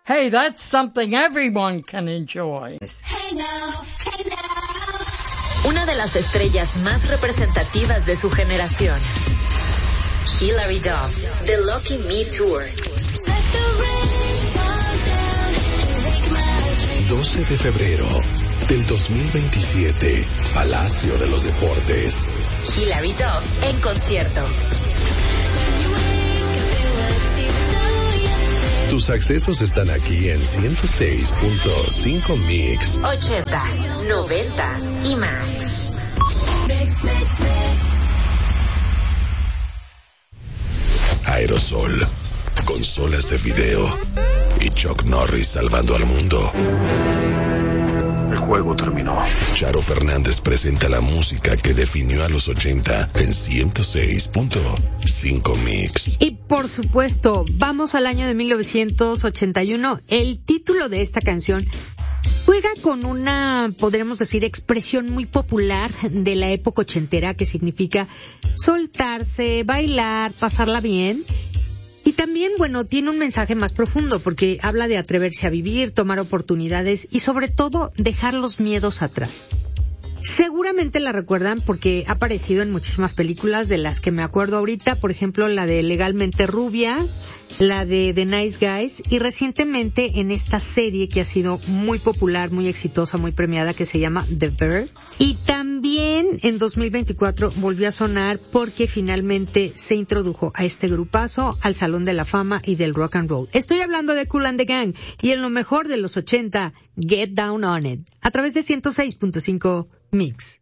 Hey, that's something everyone can enjoy. Hey now, hey now. Una de las estrellas más representativas de su generación, Hilary Duff, The Lucky Me Tour. 12 de febrero del 2027, Palacio de los Deportes. Hilary Duff en concierto. Tus accesos están aquí en 106.5 Mix. 80s, 90s y más. Aerosol, consolas de video y Chuck Norris salvando al mundo. El juego terminó. Charo Fernández presenta la música que definió a los 80 en 106.5 Mix. Y por supuesto, vamos al año de 1981. El título de esta canción juega con una, podríamos decir, expresión muy popular de la época ochentera, que significa soltarse, bailar, pasarla bien. Y también, bueno, tiene un mensaje más profundo porque habla de atreverse a vivir, tomar oportunidades y sobre todo dejar los miedos atrás. Seguramente la recuerdan porque ha aparecido en muchísimas películas de las que me acuerdo ahorita, por ejemplo la de Legalmente Rubia, la de The Nice Guys y recientemente en esta serie que ha sido muy popular, muy exitosa, muy premiada, que se llama The Bear. Y también en 2024 volvió a sonar porque finalmente se introdujo a este grupazo al Salón de la Fama y del Rock and Roll. Estoy hablando de Kool and the Gang y en lo mejor de los 80, Get Down on It, a través de 106.5 Mix.